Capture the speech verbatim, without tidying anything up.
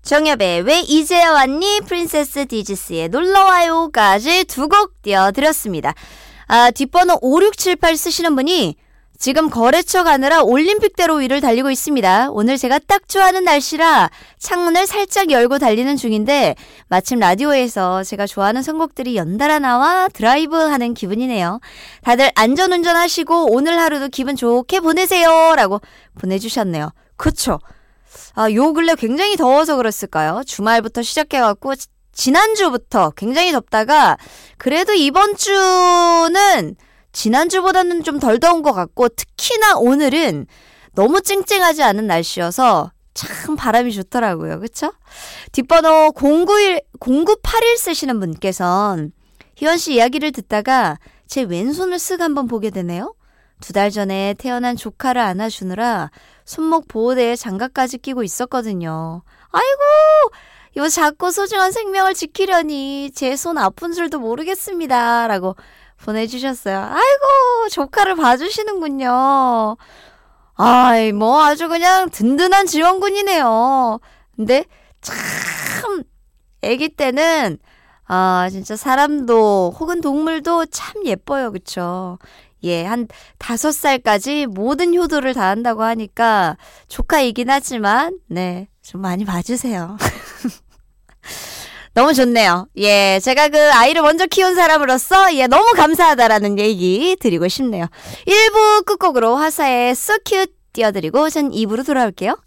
정엽의 왜 이제야 왔니? 프린세스 디지스의 놀러와요까지 두 곡 띄워드렸습니다. 아, 뒷번호 오육칠팔 쓰시는 분이 지금 거래처 가느라 올림픽대로 위를 달리고 있습니다. 오늘 제가 딱 좋아하는 날씨라 창문을 살짝 열고 달리는 중인데 마침 라디오에서 제가 좋아하는 선곡들이 연달아 나와 드라이브하는 기분이네요. 다들 안전운전 하시고 오늘 하루도 기분 좋게 보내세요 라고 보내주셨네요. 그쵸? 아, 요 근래 굉장히 더워서 그랬을까요? 주말부터 시작해갖고 지난주부터 굉장히 덥다가 그래도 이번 주는 지난주보다는 좀 덜 더운 것 같고 특히나 오늘은 너무 쨍쨍하지 않은 날씨여서 참 바람이 좋더라고요. 그쵸? 뒷번호 공구일, 공구팔일 쓰시는 분께서는 희원씨 이야기를 듣다가 제 왼손을 쓱 한번 보게 되네요. 두 달 전에 태어난 조카를 안아주느라 손목 보호대에 장갑까지 끼고 있었거든요. 아이고! 요 작고 소중한 생명을 지키려니 제 손 아픈 줄도 모르겠습니다. 라고 보내주셨어요. 아이고, 조카를 봐주시는군요. 아이, 뭐 아주 그냥 든든한 지원군이네요. 근데 참 아기 때는 아, 진짜 사람도 혹은 동물도 참 예뻐요. 그쵸? 예, 한 다섯 살까지 모든 효도를 다 한다고 하니까 조카이긴 하지만 네, 좀 많이 봐주세요. 너무 좋네요. 예, 제가 그 아이를 먼저 키운 사람으로서 예, 너무 감사하다라는 얘기 드리고 싶네요. 일 부 끝곡으로 화사의 So Cute 띄워드리고 전 이 부로 돌아올게요.